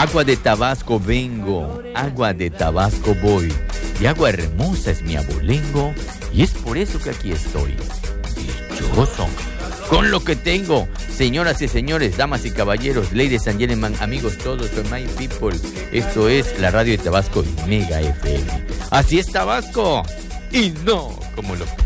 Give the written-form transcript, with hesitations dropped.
Agua de Tabasco vengo, agua de Tabasco voy, y agua hermosa es mi abolengo, y es por eso que aquí estoy, dichoso, con lo que tengo. Señoras y señores, damas y caballeros, ladies and gentlemen, amigos todos, soy my people. Esto es la radio de Tabasco y Mega FM. Así es Tabasco, y no como lo